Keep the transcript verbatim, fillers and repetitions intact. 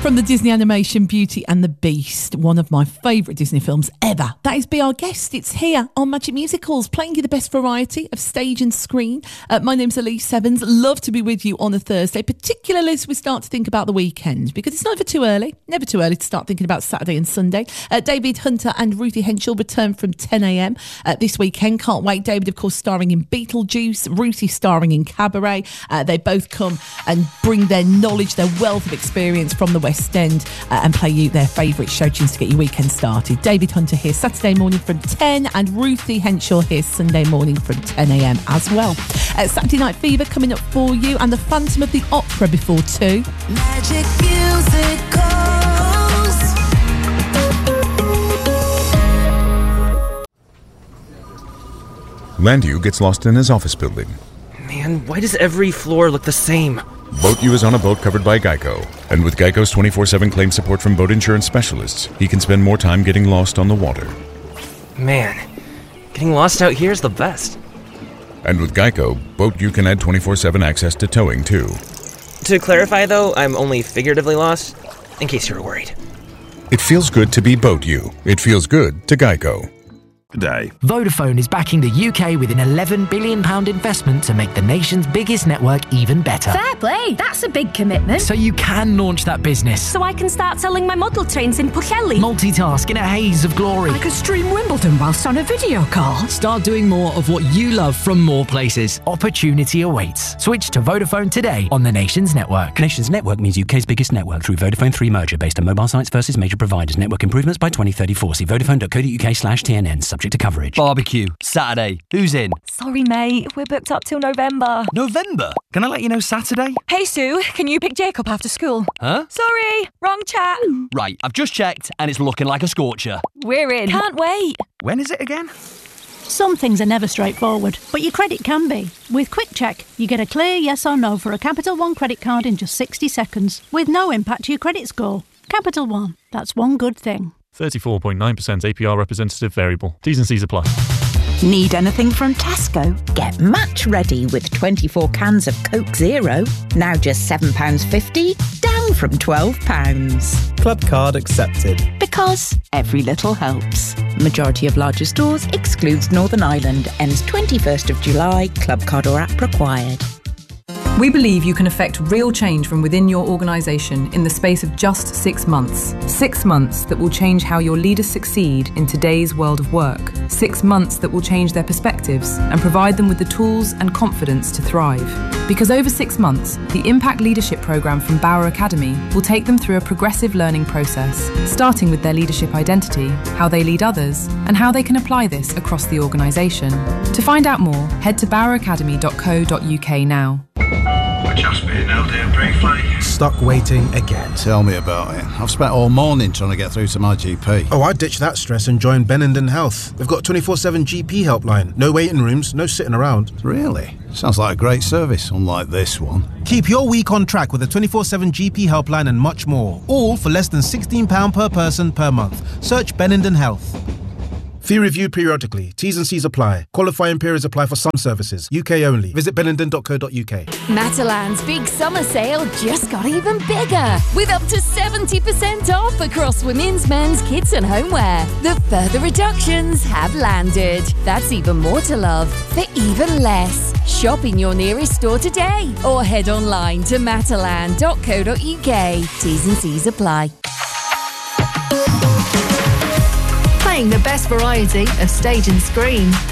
From the Disney animation Beauty and the Beast, one of my favourite Disney films ever. That is Be Our Guest. It's here on Magic Musicals, playing you the best variety of stage and screen. Uh, my name's Elise Evans. Love to be with you on a Thursday, particularly as we start to think about the weekend, because it's never too early, never too early to start thinking about Saturday and Sunday. Uh, David Hunter and Ruthie Henschel return from ten a.m. Uh, this weekend. Can't wait. David, of course, starring in Beetlejuice, Ruthie starring in Cabaret. Uh, they both come and bring their knowledge, their wealth of experience from the West End uh, and play you their favourite show tunes to get your weekend started. David Hunter here Saturday morning from ten, and Ruthie Henschel here Sunday morning from ten a.m. as well. Uh, Saturday Night Fever coming up for you, and the Phantom of the Opera before two. Magic Musicals. Landu gets lost in his office building. Man, why does every floor look the same? Boat U is on a boat covered by Geico. And with Geico's twenty-four seven claim support from boat insurance specialists, he can spend more time getting lost on the water. Man, getting lost out here is the best. And with Geico, Boat U can add twenty-four seven access to towing, too. To clarify, though, I'm only figuratively lost, in case you were worried. It feels good to be Boat U. It feels good to Geico. Day. Vodafone is backing the U K with an eleven billion pounds investment to make the nation's biggest network even better. Fair play, that's a big commitment. So you can launch that business. So I can start selling my model trains in Pwllheli. Multitask in a haze of glory. I could stream Wimbledon whilst on a video call. Start doing more of what you love from more places. Opportunity awaits. Switch to Vodafone today on the Nation's network. Nation's network means U K's biggest network through Vodafone three merger based on mobile sites versus major providers. Network improvements by twenty thirty-four. See vodafone.co.uk slash TNN. Subject to coverage. Barbecue, Saturday. Who's in? Sorry, mate. We're booked up till November. November? Can I let you know Saturday? Hey, Sue. Can you pick Jacob after school? Huh? Sorry. Wrong chat. Right, I've just checked and it's looking like a scorcher. We're in. Can't wait. When is it again? Some things are never straightforward, but your credit can be. With Quick Check, you get a clear yes or no for a Capital One credit card in just sixty seconds, with no impact to your credit score. Capital One. That's one good thing. thirty-four point nine percent A P R representative variable. T's and C's apply. Need anything from Tesco? Get match ready with twenty-four cans of Coke Zero. Now just seven pounds fifty, down from twelve pounds. Club card accepted. Because every little helps. Majority of larger stores excludes Northern Ireland. Ends twenty-first of July. Club card or app required. We believe you can effect real change from within your organisation in the space of just six months. Six months that will change how your leaders succeed in today's world of work. Six months that will change their perspectives and provide them with the tools and confidence to thrive. Because over six months, the Impact Leadership Programme from Bauer Academy will take them through a progressive learning process, starting with their leadership identity, how they lead others, and how they can apply this across the organisation. To find out more, head to bauer academy dot co dot uk now. We're just being held here briefly. Stuck waiting again. Tell me about it. I've spent all morning trying to get through to my G P. Oh, I ditched that stress and joined Benenden Health. They've got twenty-four seven G P helpline. No waiting rooms, no sitting around. Really? Sounds like a great service, unlike this one. Keep your week on track with a twenty-four seven G P helpline and much more. All for less than sixteen pounds per person per month. Search Benenden Health. Fee reviewed periodically. T's and C's apply. Qualifying periods apply for some services. U K only. Visit benenden dot co dot uk. Matalan's big summer sale just got even bigger, with up to seventy percent off across women's, men's, kids and homeware. The further reductions have landed. That's even more to love for even less. Shop in your nearest store today or head online to matalan dot co dot uk. T's and C's apply. Playing the best variety of stage and screen.